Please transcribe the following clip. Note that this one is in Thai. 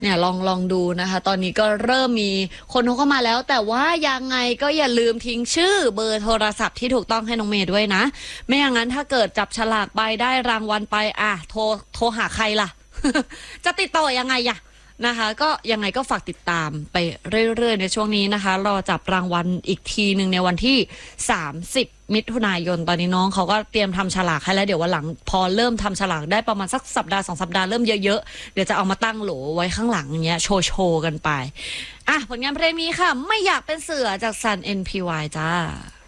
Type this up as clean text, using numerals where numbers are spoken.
เนี่ยลองดูนะคะตอนนี้ก็เริ่มมีคนโทรเข้ามาแล้วแต่ว่ายังไงก็อย่าลืมทิ้งชื่อเบอร์โทรศัพท์ที่ถูกต้องให้น้องเมย์ด้วยนะไม่อย่างนั้นถ้าเกิดจับฉลากไปได้รางวัลไปโทรหาใครล่ะ จะติดต่อยังไงอะนะคะก็ยังไงก็ฝากติดตามไปเรื่อยๆในช่วงนี้นะคะรอจับรางวัลอีกทีหนึ่งในวันที่30 มิถุนายนตอนนี้น้องเขาก็เตรียมทำฉลากให้แล้วเดี๋ยววันหลังพอเริ่มทำฉลากได้ประมาณสักสัปดาห์2 สัปดาห์เริ่มเยอะๆเดี๋ยวจะเอามาตั้งโหลไว้ข้างหลังอย่างเงี้ยโชว์กันไปผลงานเพลงนี้ค่ะไม่อยากเป็นเสือจากซัน NPY จ้า